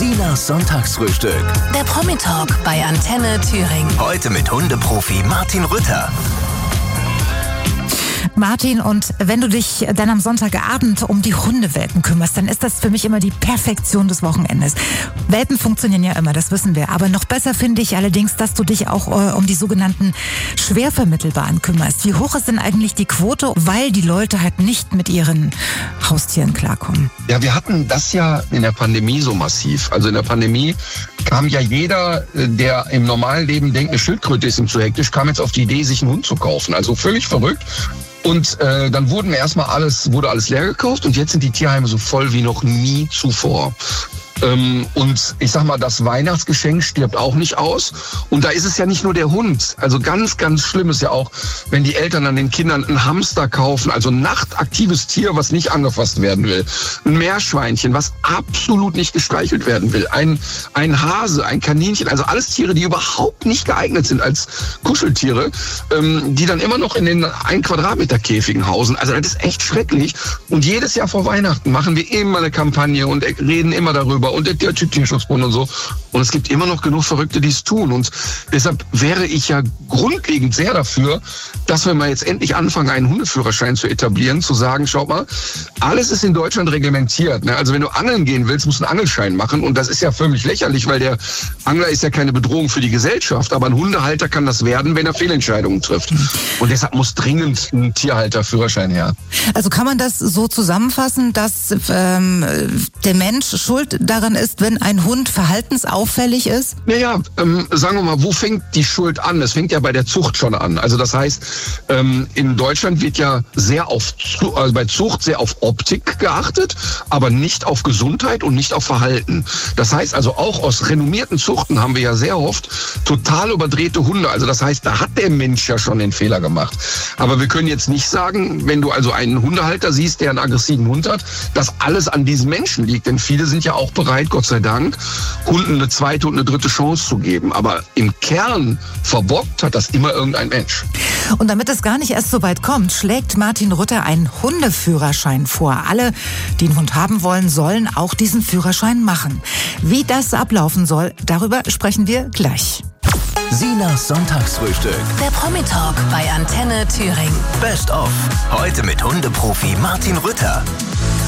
Sinas Sonntagsfrühstück. Der Promi-Talk bei Antenne Thüringen. Heute mit Hundeprofi Martin Rütter. Martin, und wenn du dich dann am Sonntagabend um die Hundewelpen kümmerst, dann ist das für mich immer die Perfektion des Wochenendes. Welpen funktionieren ja immer, das wissen wir. Aber noch besser finde ich allerdings, dass du dich auch um die sogenannten Schwervermittelbaren kümmerst. Wie hoch ist denn eigentlich die Quote, weil die Leute halt nicht mit ihren Haustieren klarkommen? Ja, wir hatten das ja in der Pandemie so massiv. Also in der Pandemie kam ja jeder, der im normalen Leben denkt, eine Schildkröte ist ihm zu hektisch, kam jetzt auf die Idee, sich einen Hund zu kaufen. Also völlig verrückt. Und dann wurde alles leer gekauft und jetzt sind die Tierheime so voll wie noch nie zuvor. Und ich sag mal, das Weihnachtsgeschenk stirbt auch nicht aus. Und da ist es ja nicht nur der Hund. Also ganz, ganz schlimm ist ja auch, wenn die Eltern an den Kindern einen Hamster kaufen, also ein nachtaktives Tier, was nicht angefasst werden will. Ein Meerschweinchen, was absolut nicht gestreichelt werden will. Ein Hase, ein Kaninchen, also alles Tiere, die überhaupt nicht geeignet sind als Kuscheltiere, die dann immer noch in den 1 Quadratmeter Käfigen hausen. Also das ist echt schrecklich. Und jedes Jahr vor Weihnachten machen wir immer eine Kampagne und reden immer darüber. Und der Tierschutzbund und so. Und es gibt immer noch genug Verrückte, die es tun. Und deshalb wäre ich ja grundlegend sehr dafür, dass wir mal jetzt endlich anfangen, einen Hundeführerschein zu etablieren, zu sagen, schaut mal, alles ist in Deutschland reglementiert. Ne? Also wenn du angeln gehen willst, musst du einen Angelschein machen. Und das ist ja völlig lächerlich, weil der Angler ist ja keine Bedrohung für die Gesellschaft. Aber ein Hundehalter kann das werden, wenn er Fehlentscheidungen trifft. Und deshalb muss dringend ein Tierhalterführerschein her. Also kann man das so zusammenfassen, dass der Mensch schuld daran ist, wenn ein Hund verhaltensauffällig ist? Naja, sagen wir mal, wo fängt die Schuld an? Es fängt ja bei der Zucht schon an. Also das heißt, in Deutschland wird ja bei Zucht sehr auf Optik geachtet, aber nicht auf Gesundheit und nicht auf Verhalten. Das heißt also, auch aus renommierten Zuchten haben wir ja sehr oft total überdrehte Hunde. Also das heißt, da hat der Mensch ja schon den Fehler gemacht. Aber wir können jetzt nicht sagen, wenn du also einen Hundehalter siehst, der einen aggressiven Hund hat, dass alles an diesem Menschen liegt. Denn viele sind ja auch bereit, Gott sei Dank, Hunden eine zweite und eine dritte Chance zu geben. Aber im Kern verbockt hat das immer irgendein Mensch. Und damit es gar nicht erst so weit kommt, schlägt Martin Rütter einen Hundeführerschein vor. Alle, die einen Hund haben wollen, sollen auch diesen Führerschein machen. Wie das ablaufen soll, darüber sprechen wir gleich. Sinas Sonntagsfrühstück. Der Promi-Talk bei Antenne Thüringen. Best of. Heute mit Hundeprofi Martin Rütter.